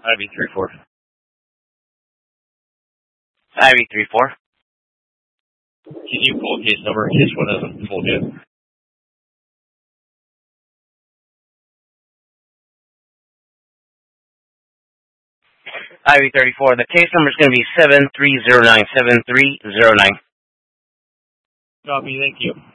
IV-34. IV-34. Can you pull a case number in case one hasn't pulled yet? IV-34. The case number is going to be 7309. 7309. Copy, thank you.